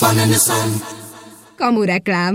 Kamu reklám.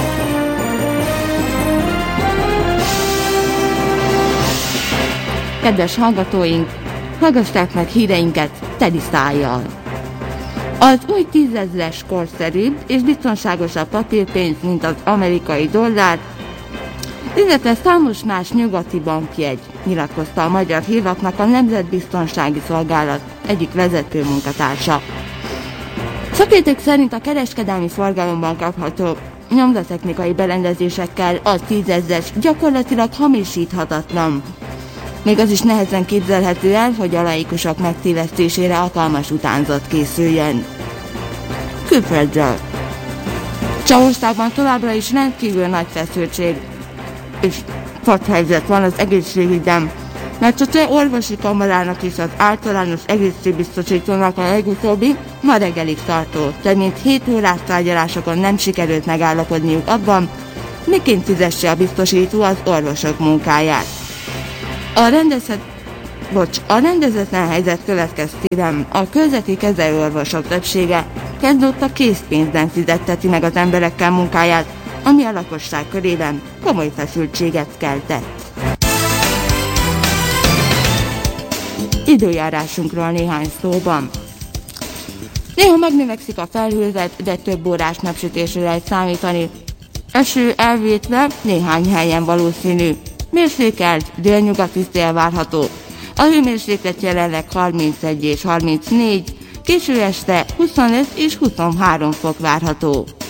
Kedves hallgatóink, hallgassák meg híreinket teli szájjal. Az új 10 000-es korszerűbb és biztonságosabb papírpénz, mint az amerikai dollár, illetve számos más nyugati bankjegy, nyilatkozta a Magyar Hírlapnak a Nemzetbiztonsági Szolgálat egyik vezető munkatársa. Szakértők szerint a kereskedelmi forgalomban kapható nyomdatechnikai berendezésekkel a 10 000-es gyakorlatilag hamisíthatatlan. Még az is nehezen képzelhető el, hogy a laikusok megtévesztésére alkalmas utánzat készüljön. Külföldről. Csehországban továbbra is rendkívül nagy feszültség és padhelyzet van az egészségügyben, mert a Cseh Orvosi Kamarának és az általános egészségbiztosítónak a legutóbbi, ma reggelig tartó, több mint 7 órás tárgyalásokon nem sikerült megállapodniuk abban, miként fizesse a biztosító az orvosok munkáját. A rendezetlen helyzet következtében a körzeti kezelőorvosok többsége kezdóta készpénzben fizetteti meg az emberekkel munkáját, ami a lakosság körében komoly feszültséget keltett. Időjárásunkról néhány szóban. Néha megnövekszik a felhőzet, de több órás napsütésre lehet számítani. Eső elvétve néhány helyen valószínű. Mérsékelt délnyugati szél várható. A hőmérséklet jelenleg 31 és 34, késő este 25 és 23 fok várható.